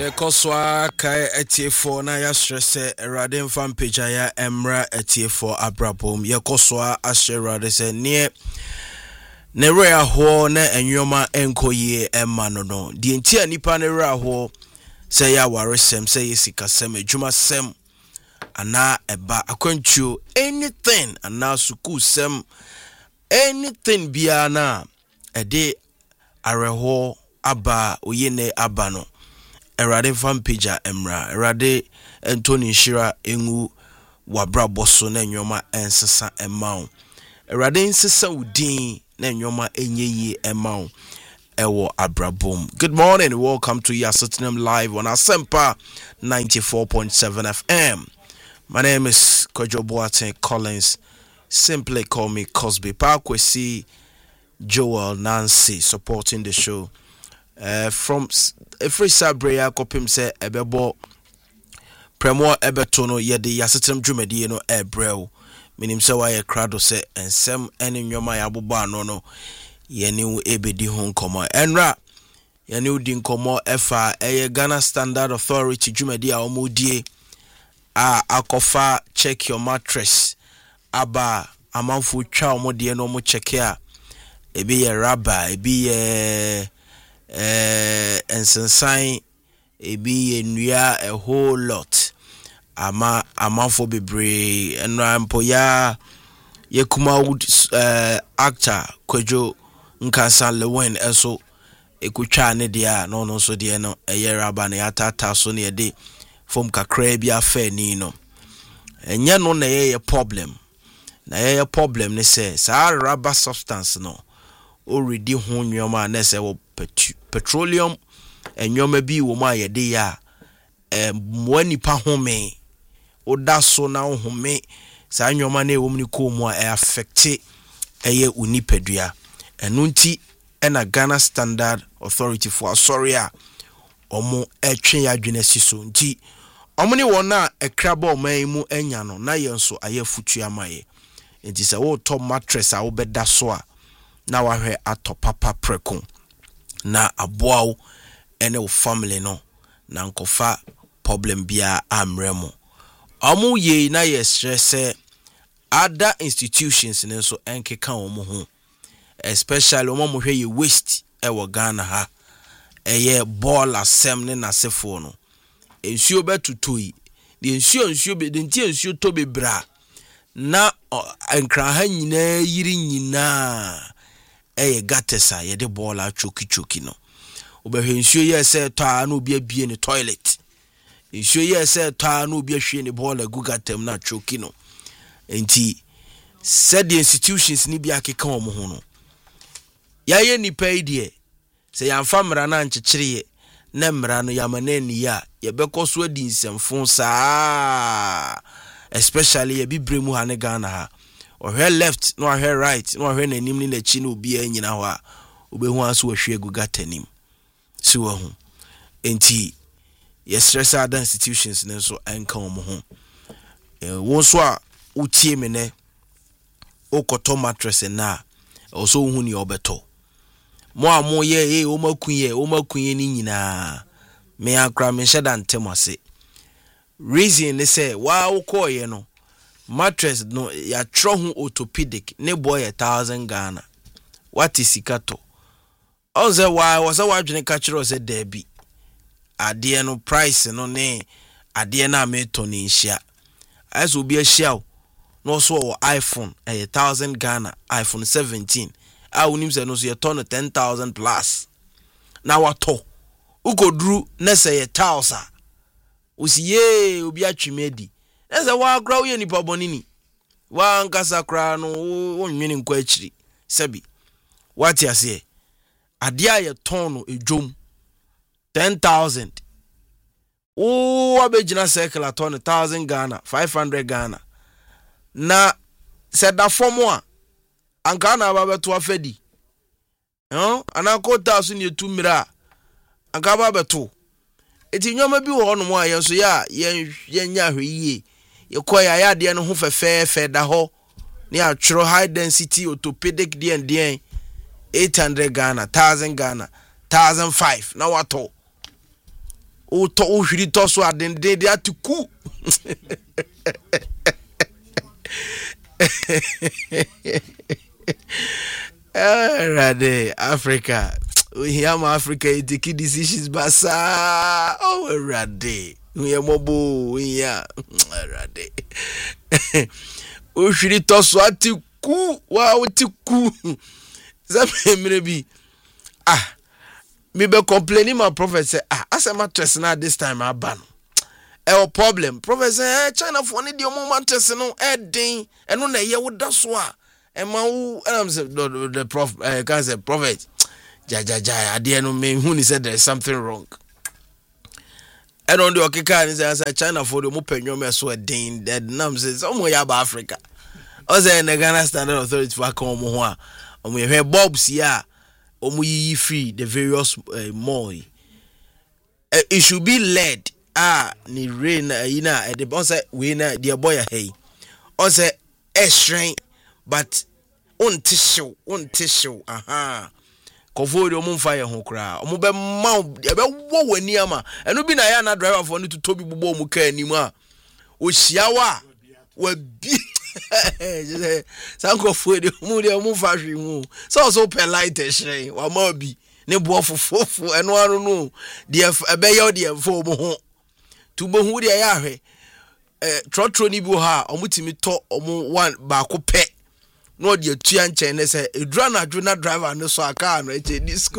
Koswa kai etiefo na ya stresse erade mfam page ya emra etiefo abrabom ye koswa asherade se ne rea ho na enwoma enkoye emma no die ntia nipa ne rea ho se ya waresem se yesikasem adwuma sem ana eba akwantuo anything ana suku sem anything bia na ede areho aba oyene aba no erade fan page emra erade Anthony Shira engu wabra boso na nyoma ensesa emao erade ensesa udin na nyoma enyeyi emao ewo abrabom. Good morning, welcome to Yasotinem Live on Asempa 94.7 FM. My name is Kojo Boateng Collins. Simply call me Cosby. Parkwesi Joel Nancy supporting the show. From every Sabrea kopim se ebebo premo ebetono yede yasetem dwumadi no ebrel minim se wa ye krado se ensem ene nwoma ya boba no yene ebedi ho nkomo enra yene udi nkomo efa eye Ghana Standard Authority dwumadi a omodie a akofa check your mattress aba amanfo twa omodie no mo check a ebi ye rubber ebi ye ensensan ebi enua a whole lot amafo bebre enra mpo ya yekuma wood actor Kojo Nkansan Lewen eso ekutwa ne dia no so de no eyeraba na yatata so ne de form kakra bia fa ni no enye no na ye problem ne say sa rubber substance no already ho nwoma na say wo petroleum enyoma bi wo ma ye de ya mwanipa home oda so na home sa nyoma na wo mni ko mu a affect eye unipadua enu nti na Ghana Standard Authority for Soria omo etwe ya dwene siso nti omo ne wona ekraba oman mu enya no na ye nso aye futu amaye nti se wo top mattress a wo beda so a na wa hwe atopapa preko na aboawo ene wo family no na nkofa problem bia amremo amu ye na ye stress other institutions ne so enkeka omo ho especially omo hwe ye waste ewo Ghana ha eye ball asem ne na sefo no ensuo betutoi de ensuo be de ntie ensuo to bebra na enkraha nyina yiri nyina eye gatesa ye de ball a choki no obehwensuo ye se taa na obi abie ne toilet ensuo ye se taa na obi ahwe ne ball agugatem na choki no enti said the institutions ni bia keka omo ho no ya ye nipa idie se ya famra na nkyekere na mra no ya manani ya ye bekoso adi nsemfo saa especially ye bibremu ha ne Ghana ha or her left no her right no her nanim ni na chi na obi anyina ho a obehu aso ahwe agugatanim si wo ho enti ye stress other institutions ne so enka omo ho wo so a utie me ne okoto mattress na also hu ni obeto mo amo ye o makunye ni nyina me akra me sheda ntemase reason ne say wa ukoye no mattress no ya tro hu orthopedic ne boy 1,000 Ghana what is ikato oze wa was a wadwene ka kire ose debi ade no price no ne ade na me to ni nhia as obi ahia no so iPhone 1,000 Ghana iPhone 17 a unim se no so ye ton 10,000 plus na wato ukodru na se ye tausa usiye obi atwemedi na se wa akra wo ye nipa bonini wa nkasa kra no wonwene nkwa akiri sabi wati ase ade a ye ton no edwom 10,000 o abegina circle ton 1,000 Ghana 500 Ghana na seda fomo a anka na baba to afadi anakota so ne etumira anka baba to eti nyoma bi wo no mo aye so ya nya hweyi ye koya ya de no ho fefe da ho ne atwero high density orthopedic de 800 Ghana 1,000 Ghana 1,005 na wato o hwiri to so adende de atuku Rade Africa we am Africa take decisions basa Rade we am mobo we Rade o hwiri to so atuku wa atuku zabe bi me be complaining my prophet say as a mattress na this time aban e problem prophet say China for need your mattress no e den eno na ye woda so a e ma wo am say the prof can say prophet ja ade no me hu ni say there is something wrong and on the okeka ni say China for the mo panyo me so e den that nam say some ya ba Africa o say na Ghana Standard Authority for come ho a o me hwe bulbs ya omu free the various mall it should be led ni rain ina the boss we na the boy hey o say shrine but on tissue kofo de omu fire ho kra omu be ma be wo wani ama eno bi na ya na driver for no to tobi bubo omu ka anim a o hia wa bi sanko fuede mu fa hwi mu so polite hyen wa ma bi ne bo fofofo eno anu no de ebe ye de fo mu ho tubo hu de ya hwe trotro ni bi ha omutimi to omu one ba ko pe no de atua nchen ne se edura na dwo na driver ne so aka no eche disco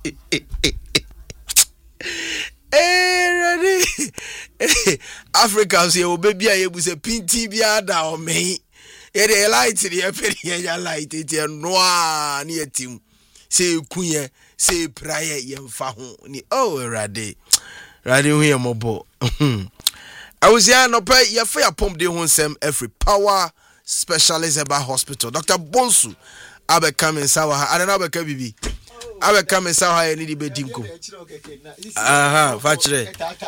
ready Africa say obebi a yebu se pinti bia da o me ye de light de e pere ya light e noa ni etim se kunye se praye ye mfa ho ni rade hu ye mobo I was here no pay ye fa ya pump de ho nsem every power specialist about hospital Dr. Bonsu abeka me sawa ha adana abeka bibi abeka me sawa ha ni di bedinko fa kire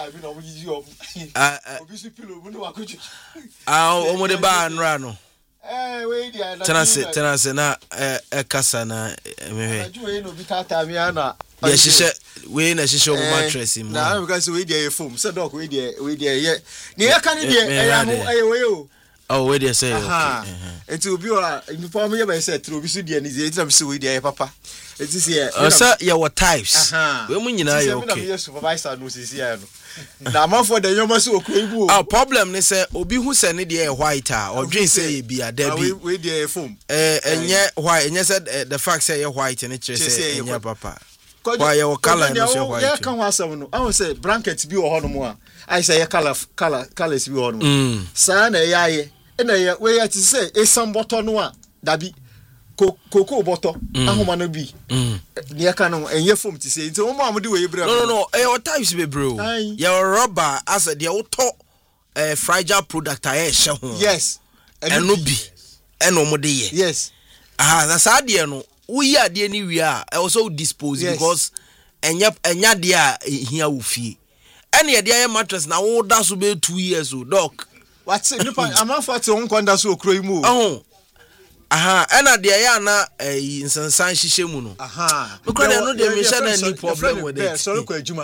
omo de ba anra no we dia tenase na kasa na mehwe ye shishe we na shishe omo mattress mu na because we dia foam so doc we dia ye ni ye kan dia we o we dia say okay enti obi o inform ye be say tro obi so dia ni ze enti na so we dia papa enti say so ye what types we mu nyina ye okay na supervisor no sisi ya no na manfo de yoma so okwebu problem ne say obi hu se ne de white or dream say ye bia da bi we de foam enye white enye said the fact say ye white ne kire say enye papa why your color no say white ya kan wasam no I say blanket bi wo ho no mo a I say ye colors bi wo no sa na ya ye na ye we ya ti say esam botto no a dabi koko botto ahoma no bi ne ka no enye foam ti say nti mo amode we yebre no what types be bro your rubber as the auto fragile product aye hye ho yes eno bi eno mo de ye yes na sa de no we are de ni wi a also dispose because enya de a hia wo fie ene de aye mattress na wo da so be 2 years o doc what's it nipa amanfa te won kwanda so okro imu ena de ya na nsansan hihye mu no because no de me sha na ni problem with it so ko adwuma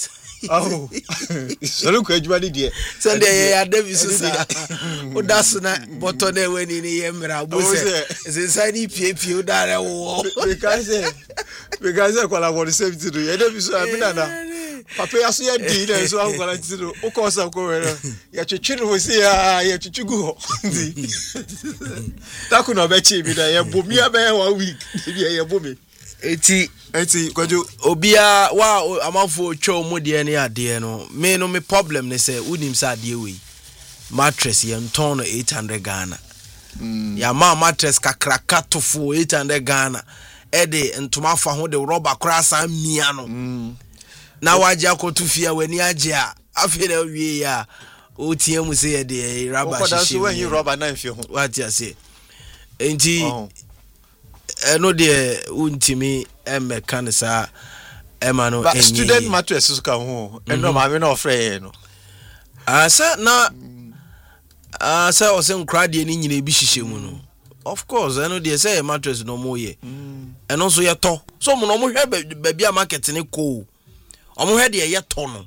so ko adwuma di de so de ya David so sa o da so na botto na we ni ye mra bo se nsansan ni pie o da re wo because collaborate safety do ye David so abi na papa ya so ya di na so akwala tiro o ko sa ko we ya twetwe no si ya twetwugu ho ndi taku no be chi bi da ya bomi aba 1 week bi ya bomi eti kwajo obia wa amafo twa mu de ne ade no me problem ne say unim sa ade we mattress ye nton no 800 Ghana ya mattress kakraka to fo 800 Ghana ede ntoma fa ho de rubber krasa mia no na waje akotu fia wani aje a afi na wie ya o tie mu se de rubber shishi ko da so when you rubber na mfi ho what you say enti no de untimi emeka sa ema no enyi student mattress so ka ho eno ma me na ofre no asa na asa o se nkra de ni nyina bi hihye mu no of course eno de say mattress no mo ye eno so ye to so mo no mo hwe ba bia market ne ko omo hwe de ye to no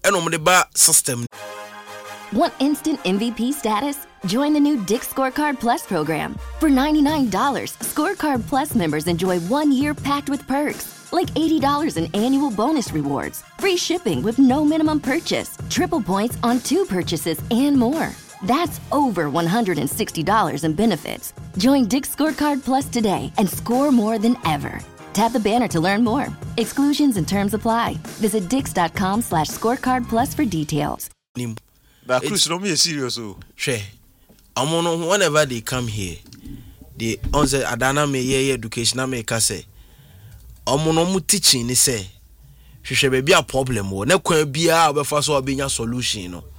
ɛna ɔmo de ba system. Want instant MVP status? Join the new Dick Scorecard Plus program. For $99, Scorecard Plus members enjoy 1 year packed with perks, like $80 in annual bonus rewards, free shipping with no minimum purchase, triple points on 2 purchases, and more. That's over $160 in benefits. Join Dick Scorecard Plus today and score more than ever. Tap the banner to learn more. Exclusions and terms apply. Visit dix.com/scorecard plus for details. But Chris, no me serious oh. Sure. Whenever they come here, they onse adana me ye educational make say. Mu teaching ni say. Hwehwe be a problem wo. Na kwan bia obefa so obenya solution no.